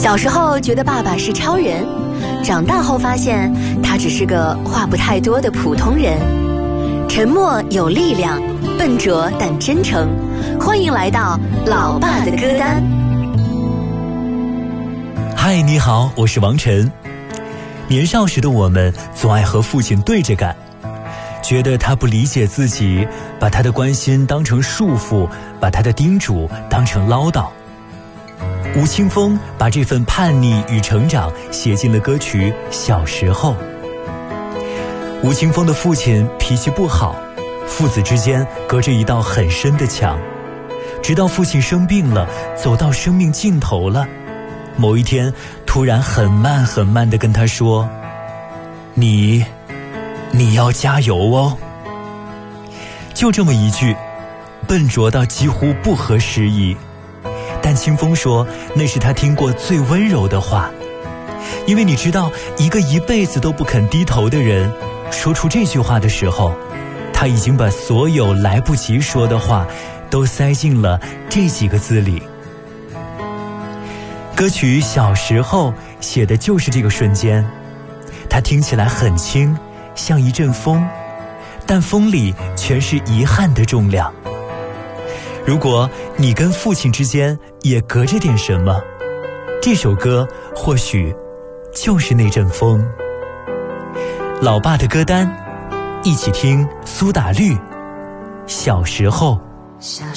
小时候觉得爸爸是超人，长大后发现他只是个话不太多的普通人。沉默有力量，笨拙但真诚。欢迎来到老爸的歌单。 嗨，你好，我是王晨。年少时的我们总爱和父亲对着干，觉得他不理解自己，把他的关心当成束缚，把他的叮嘱当成唠叨。吴青峰把这份叛逆与成长写进了歌曲《小时候》。吴青峰的父亲脾气不好，父子之间隔着一道很深的墙，直到父亲生病了，走到生命尽头了，某一天突然很慢很慢地跟他说，你要加油哦。就这么一句，笨拙到几乎不合时宜，但清风说那是他听过最温柔的话。因为你知道，一个一辈子都不肯低头的人，说出这句话的时候，他已经把所有来不及说的话都塞进了这几个字里。歌曲《小时候》写的就是这个瞬间，它听起来很轻，像一阵风，但风里全是遗憾的重量。如果你跟父亲之间也隔着点什么，这首歌或许就是那阵风。老爸的歌单，一起听苏打绿《小时候》。